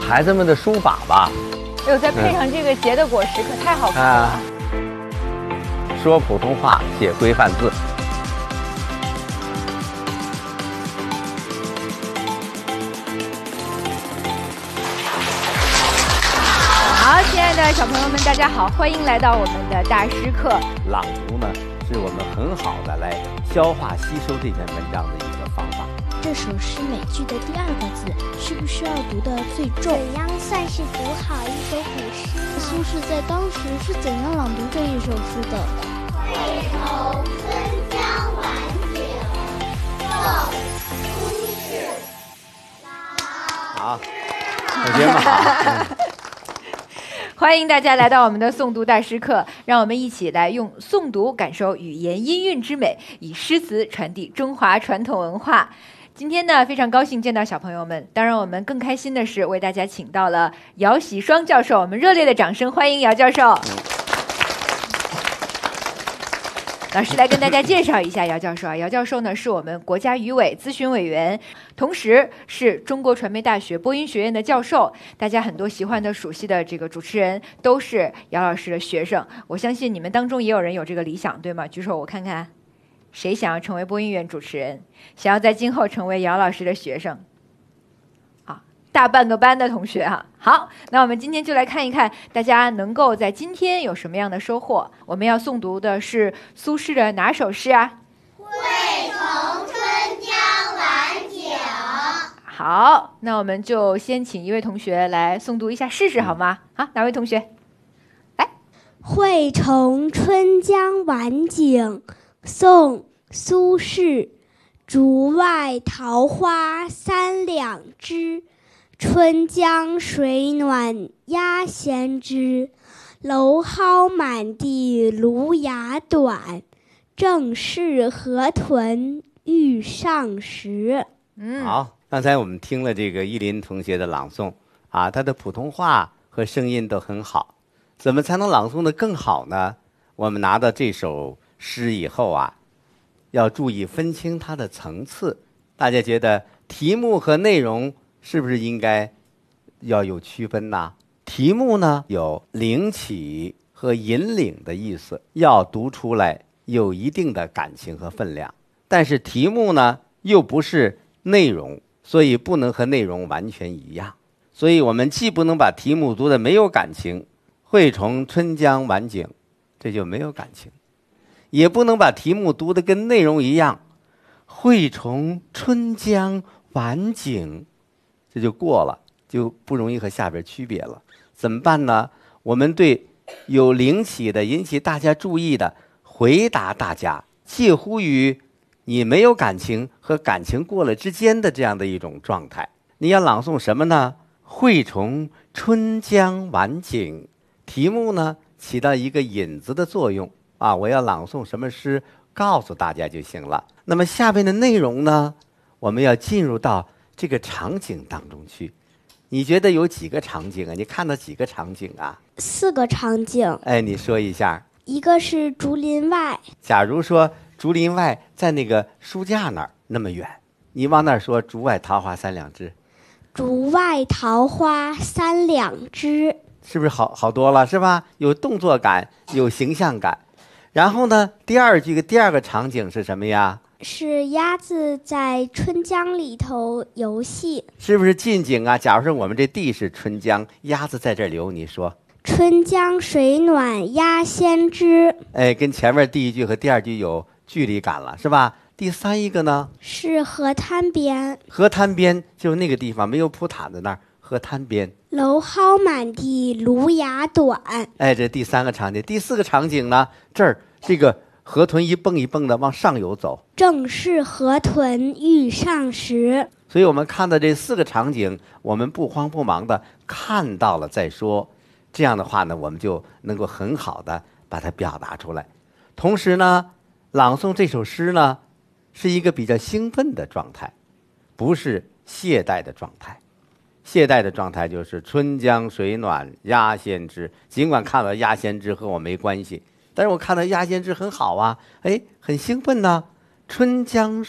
孩子们的书法吧。 哎呦，再配上这个结的果实，可太好看了。 说普通话，写规范字。 好，亲爱的小朋友们，大家好，欢迎来到我们的大师课。 朗读呢，是我们很好的来消化吸收这篇文章的一个方法。 这首诗每句的第二个字是不是要读得最重？ 怎样算是读好一首古诗呢？ 苏轼在当时是怎样朗读这一首诗的？ 会同春江晚景，宋·苏轼。 好，同学们好。 欢迎大家来到我们的诵读大师课，让我们一起来用诵读感受语言音韵之美，以诗词传递中华传统文化。今天呢，非常高兴见到小朋友们，当然我们更开心的是为大家请到了姚喜双教授，我们热烈的掌声欢迎姚教授。老师来跟大家介绍一下姚教授啊，姚教授呢是我们国家语委咨询委员，同时是中国传媒大学播音学院的教授。大家很多喜欢的、熟悉的这个主持人都是姚老师的学生。我相信你们当中也有人有这个理想，对吗？举手我看看，谁想要成为播音员主持人，想要在今后成为姚老师的学生？大半个班的同学啊，好，那我们今天就来看一看大家能够在今天有什么样的收获。我们要诵读的是苏轼的哪首诗啊？ 会同春江晚景。 好，那我们就先请一位同学来诵读一下试试好吗？好，哪位同学？来。 会同春江晚景，宋·苏轼。竹外桃花三两枝，春江水暖鸭先知。蒌蒿满地芦芽短，正是河豚欲上时。 好，刚才我们听了这个依林同学的朗诵啊，他的普通话和声音都很好。怎么才能朗诵得更好呢？我们拿到这首诗以后啊，要注意分清它的层次。大家觉得题目和内容是不是应该要有区分呢？题目呢有领起和引领的意思，要读出来有一定的感情和分量。但是题目呢又不是内容，所以不能和内容完全一样。所以我们既不能把题目读得没有感情，会同春江晚景，这就没有感情；也不能把题目读得跟内容一样，会同春江晚景，这就过了，就不容易和下边区别了。怎么办呢？我们对有领起的、引起大家注意的回答大家，介乎于你没有感情和感情过了之间的这样的一种状态。你要朗诵什么呢？会同春江晚景，题目呢起到一个引子的作用啊，我要朗诵什么诗告诉大家就行了。那么下面的内容呢，我们要进入到这个场景当中去。你觉得有几个场景啊？你看到几个场景啊 ？4个场景。 哎，你说一下。 一个是竹林外。 假如说竹林外在那个书架那儿那么远，你往那儿说竹外桃花三两枝。 竹外桃花三两枝， 是不是好多了，是吧？有动作感，有形象感。然后呢，第二个场景是什么呀？ 是鸭子在春江里头游戏。 是不是近景啊？假如说我们这地是春江，鸭子在这儿游，你说春江水暖鸭先知。 哎，跟前面第一句和第二句有距离感了，是吧？第三一个呢？ 是河滩边。 河滩边就是那个地方，没有铺毯的那儿，河滩边。 蒌蒿满地芦芽短。 哎，这第3个场景。第4个场景呢？这儿这个河豚一蹦一蹦的往上游走， 正是河豚欲上时。 所以我们看到这4个场景，我们不慌不忙的看到了再说，这样的话呢，我们就能够很好的把它表达出来。同时呢，朗诵这首诗呢，是一个比较兴奋的状态，不是懈怠的状态。懈怠的状态就是春江水暖鸭先知，尽管看到鸭先知和我没关系，但是我看到鸭先知很好啊，哎，很兴奋呢。春江